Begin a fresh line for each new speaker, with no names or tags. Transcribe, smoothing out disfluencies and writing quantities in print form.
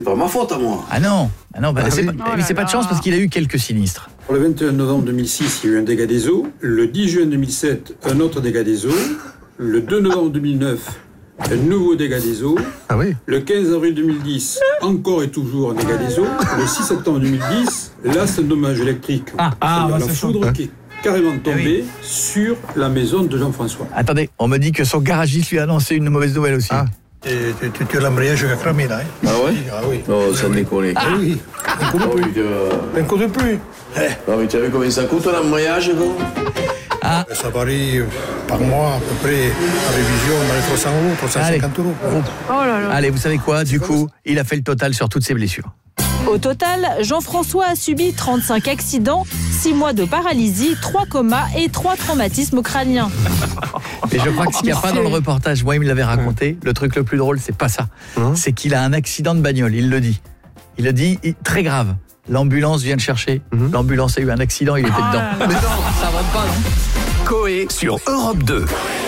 C'est pas ma faute à moi.
Ah non, c'est pas de chance parce qu'il a eu quelques sinistres.
Pour le 21 novembre 2006, il y a eu un dégât des eaux. Le 10 juin 2007, un autre dégât des eaux. Le 2 novembre 2009, un nouveau dégât des eaux.
Ah oui.
Le 15 avril 2010, encore et toujours un dégât des eaux. Le 6 septembre 2010, là, c'est un dommage électrique. C'est-à-dire la foudre qui est carrément tombée sur la maison de Jean-François.
Attendez, on me dit que son garagiste lui a annoncé une mauvaise nouvelle aussi.
Tu as l'embrayage qui a cramé là.
Ah ouais?
Ah oui.
Oh, ça me déconne.
Ah oui. Un coup de pluie. Un coup de pluie.
Non, mais tu as vu combien ça coûte l'embrayage, quoi?
Ça varie par mois à peu près, à révision, dans les 300 euros, 350 euros.
Oh là là.
Allez, vous savez quoi? Du coup, il a fait le total sur toutes ses blessures.
Au total, Jean-François a subi 35 accidents, 6 mois de paralysie, 3 comas et 3 traumatismes crâniens.
Et je crois que ce qu'il n'y a pas dans le reportage, moi il me l'avait raconté, le truc le plus drôle, c'est pas ça. C'est qu'il a un accident de bagnole, il le dit. Il le dit, très grave. L'ambulance vient le chercher. L'ambulance a eu un accident, il était dedans.
Mais non, ça va pas, non?
Coé sur Europe 2.